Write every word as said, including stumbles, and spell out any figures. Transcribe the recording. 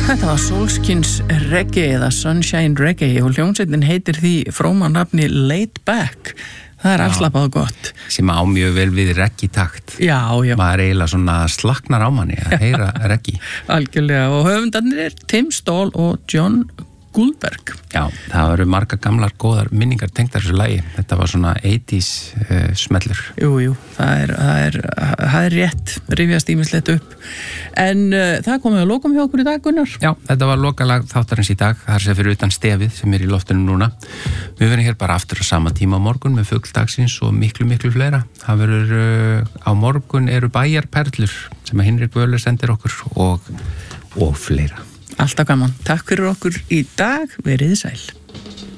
Þetta var Solskins Reggae eða Sunshine Reggae og hljómsveitin heitir því fróma nafni Laid Back. Það er afslappað og gott. Sem á mjög vel við reggae takt. Já, já. Maður eiginlega svona slaknar á manni að heyra reggae. Algjörlega og höfundarnir er Tim Stall og John Goldberg. Já, það eru marga gamlar góðar minningar tengdar þessu lagi. Þetta var svona eighties uh, smellur. Jú, jú, það er, það er, það er rétt, rifjast ýmislegt upp. En uh, það komið að lokum hjá okkur í dag, Gunnar. Já, þetta var lokalag þáttarins í dag. Það er sér fyrir utan stefið sem er í loftinu núna. Við verðum hér bara aftur á sama tíma á morgun með fugldagsins og miklu, miklu fleira. Það verður, uh, á morgun eru bæjarperlur sem að Hinrik Völler sendir okkur og, og fleira. Alltaf gaman. Takk fyrir okkur í dag. Verið sæl.